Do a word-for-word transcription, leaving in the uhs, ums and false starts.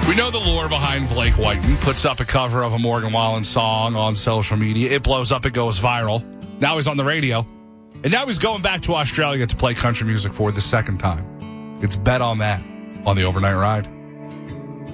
We know the lore behind Blake Whiten. Puts up a cover of a Morgan Wallen song on social media. It blows up. It goes viral. Now he's on the radio. And now he's going back to Australia to play country music for the second time. It's Bet on That on the Overnight Ride.